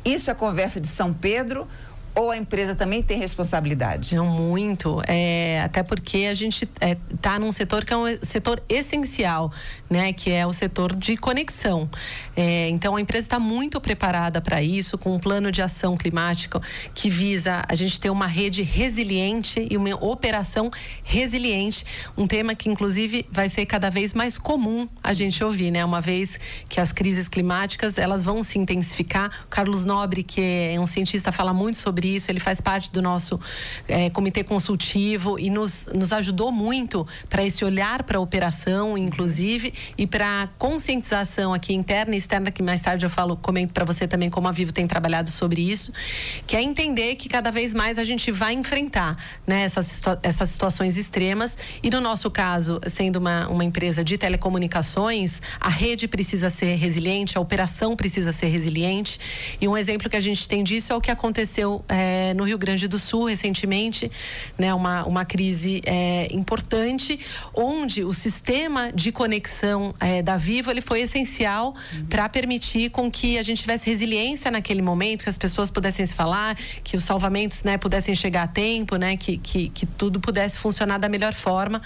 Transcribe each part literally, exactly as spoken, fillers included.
Isso é conversa de São Pedro? Ou a empresa também tem responsabilidade? Não, muito. É, até porque a gente está é, num setor que é um setor essencial, né? Que é o setor de conexão. É, então, a empresa está muito preparada para isso, com um plano de ação climática que visa a gente ter uma rede resiliente e uma operação resiliente. Um tema que, inclusive, vai ser cada vez mais comum a gente ouvir, né? Uma vez que as crises climáticas, elas vão se intensificar. O Carlos Nobre, que é um cientista, fala muito sobre isso, ele faz parte do nosso é, comitê consultivo e nos, nos ajudou muito para esse olhar para a operação, inclusive, e para conscientização aqui interna e externa, que mais tarde eu falo, comento para você também como a Vivo tem trabalhado sobre isso, que é entender que cada vez mais a gente vai enfrentar, né, essas, essas situações extremas e no nosso caso, sendo uma, uma empresa de telecomunicações, a rede precisa ser resiliente, a operação precisa ser resiliente e um exemplo que a gente tem disso é o que aconteceu É, no Rio Grande do Sul recentemente, né, uma, uma crise é, importante, onde o sistema de conexão é, da Vivo ele foi essencial uhum. para permitir com que a gente tivesse resiliência naquele momento, que as pessoas pudessem se falar, que os salvamentos, né, pudessem chegar a tempo, né, que, que, que tudo pudesse funcionar da melhor forma.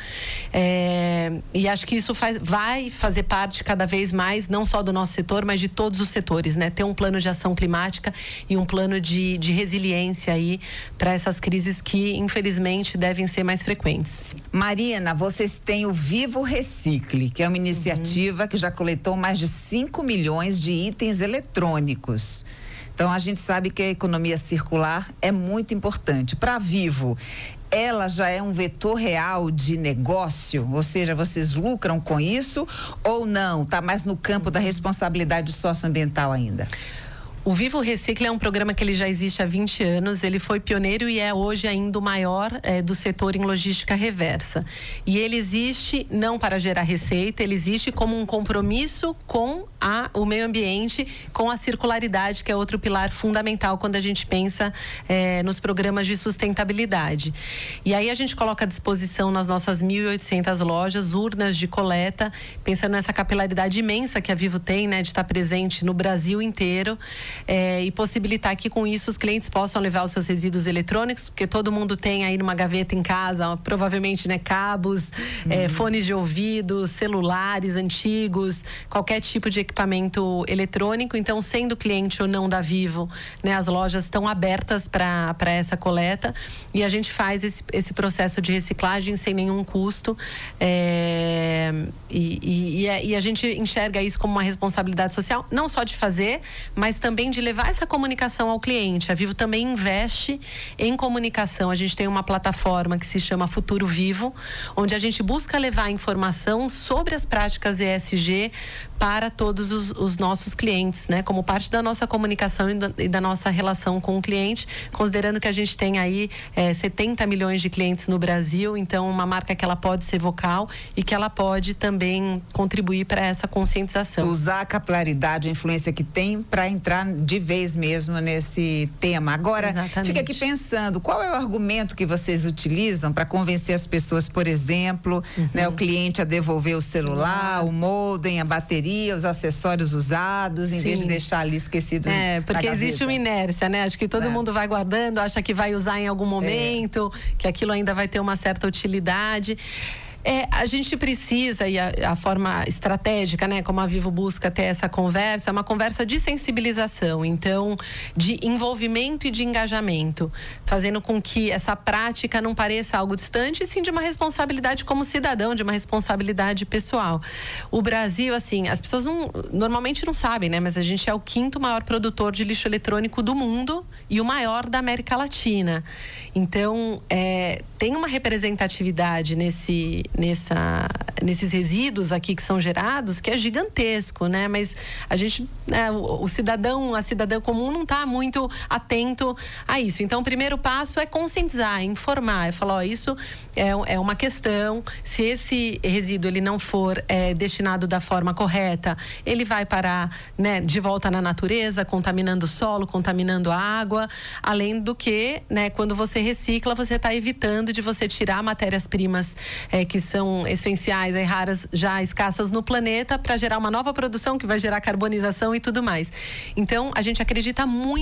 É, e acho que isso faz, vai fazer parte cada vez mais, não só do nosso setor, mas de todos os setores, né? Ter um plano de ação climática e um plano de, de resiliência aí para essas crises que infelizmente devem ser mais frequentes. Marina, vocês têm o Vivo Recicle, que é uma iniciativa uhum. que já coletou mais de cinco milhões de itens eletrônicos. Então a gente sabe que a economia circular é muito importante. Para a Vivo, ela já é um vetor real de negócio? Ou seja, vocês lucram com isso ou não? Está mais no campo da responsabilidade socioambiental ainda? O Vivo Recicle é um programa que ele já existe há vinte anos, ele foi pioneiro e é hoje ainda o maior é, do setor em logística reversa. E ele existe não para gerar receita, ele existe como um compromisso com a, o meio ambiente, com a circularidade, que é outro pilar fundamental quando a gente pensa é, nos programas de sustentabilidade. E aí a gente coloca à disposição nas nossas mil e oitocentas lojas, urnas de coleta, pensando nessa capilaridade imensa que a Vivo tem, né, de estar presente no Brasil inteiro. É, e possibilitar que com isso os clientes possam levar os seus resíduos eletrônicos, porque todo mundo tem aí numa gaveta em casa, provavelmente, né, cabos, uhum. é, fones de ouvido, celulares antigos, qualquer tipo de equipamento eletrônico. Então, sendo cliente ou não da Vivo, né, as lojas estão abertas para para essa coleta e a gente faz esse, esse processo de reciclagem sem nenhum custo. É, e, e, e a gente enxerga isso como uma responsabilidade social, não só de fazer, mas também de levar essa comunicação ao cliente. A Vivo também investe em comunicação. A gente tem uma plataforma que se chama Futuro Vivo, onde a gente busca levar informação sobre as práticas E S G para todos os, os nossos clientes, né? Como parte da nossa comunicação e da, e da nossa relação com o cliente, considerando que a gente tem aí é, setenta milhões de clientes no Brasil, então uma marca que ela pode ser vocal e que ela pode também contribuir para essa conscientização. Usar a capilaridade, a influência que tem para entrar de vez mesmo nesse tema. Agora, exatamente. Fica aqui pensando, qual é o argumento que vocês utilizam para convencer as pessoas, por exemplo, uhum. né, o cliente a devolver o celular, uhum. o modem, a bateria, os acessórios usados, em Sim. vez de deixar ali esquecidos. É, porque existe uma inércia, né? Acho que todo é. mundo vai guardando, acha que vai usar em algum momento, é. que aquilo ainda vai ter uma certa utilidade. É, a gente precisa, e a, a forma estratégica, né, como a Vivo busca ter essa conversa, é uma conversa de sensibilização, então, de envolvimento e de engajamento, fazendo com que essa prática não pareça algo distante, e sim de uma responsabilidade como cidadão, de uma responsabilidade pessoal. O Brasil, assim, as pessoas não, normalmente não sabem, né, mas a gente é o quinto maior produtor de lixo eletrônico do mundo e o maior da América Latina. Então, é, tem uma representatividade nesse Nessa, nesses resíduos aqui que são gerados, que é gigantesco, né? Mas a gente, né, o, o cidadão, a cidadã comum não está muito atento a isso. Então, o primeiro passo é conscientizar, é informar, é falar, ó, isso é, é uma questão, se esse resíduo ele não for é, destinado da forma correta, ele vai parar, né, de volta na natureza, contaminando o solo, contaminando a água, além do que, né, quando você recicla, você está evitando de você tirar matérias-primas é, que são essenciais, é, raras, já escassas no planeta, para gerar uma nova produção que vai gerar carbonização e tudo mais. Então, a gente acredita muito